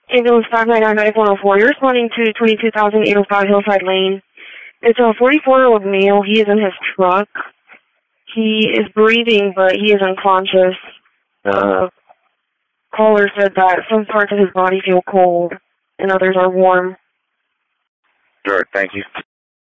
Ambulance 599-9104. You're responding to 22,805 Hillside Lane. It's a 44-year-old male. He is in his truck. He is breathing, but he is unconscious. The caller said that some parts of his body feel cold and others are warm. Sure, thank you.